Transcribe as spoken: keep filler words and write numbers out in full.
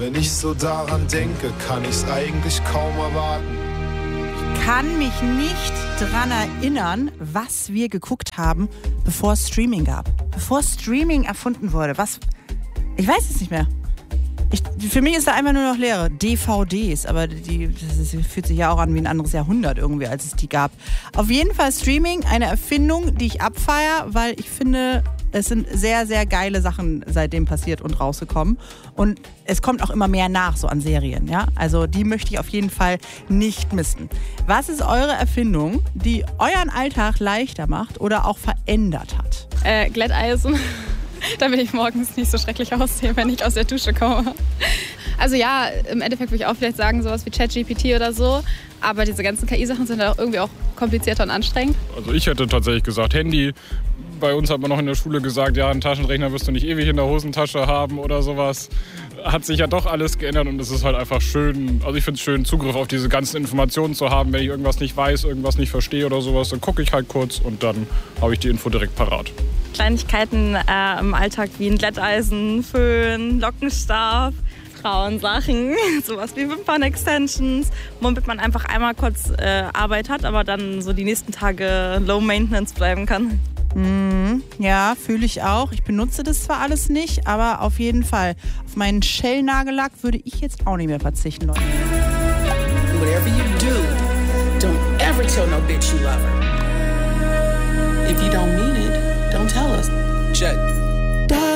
Wenn ich so daran denke, kann ich's eigentlich kaum erwarten. Ich kann mich nicht dran erinnern, was wir geguckt haben, bevor es Streaming gab. Bevor Streaming erfunden wurde. Was? Ich weiß es nicht mehr. Ich, für mich ist da einfach nur noch Leere. D V Ds, aber die, das fühlt sich ja auch an wie ein anderes Jahrhundert irgendwie, als es die gab. Auf jeden Fall Streaming, eine Erfindung, die ich abfeiere, weil ich finde, es sind sehr, sehr geile Sachen seitdem passiert und rausgekommen. Und es kommt auch immer mehr nach, so an Serien. Ja? Also die möchte ich auf jeden Fall nicht missen. Was ist eure Erfindung, die euren Alltag leichter macht oder auch verändert hat? Äh, Glätteisen. Damit ich morgens nicht so schrecklich aussehe, wenn ich aus der Dusche komme. Also ja, im Endeffekt würde ich auch vielleicht sagen, sowas wie ChatGPT oder so. Aber diese ganzen K I-Sachen sind auch irgendwie auch komplizierter und anstrengend. Also ich hätte tatsächlich gesagt Handy. Bei uns hat man noch in der Schule gesagt, ja, einen Taschenrechner wirst du nicht ewig in der Hosentasche haben oder sowas. Hat sich ja doch alles geändert und es ist halt einfach schön, also ich finde es schön, Zugriff auf diese ganzen Informationen zu haben. Wenn ich irgendwas nicht weiß, irgendwas nicht verstehe oder sowas, dann gucke ich halt kurz und dann habe ich die Info direkt parat. Kleinigkeiten äh, im Alltag wie ein Glätteisen, Föhn, Lockenstab, Frauensachen, sowas wie Wimpern-Extensions, womit man einfach einmal kurz äh, Arbeit hat, aber dann so die nächsten Tage Low Maintenance bleiben kann. Mm, ja, fühle ich auch. Ich benutze das zwar alles nicht, aber auf jeden Fall. Auf meinen Shell-Nagellack würde ich jetzt auch nicht mehr verzichten, Leute. Whatever you do, don't ever tell no bitch you love her. If you don't mean it, don't tell us. Check.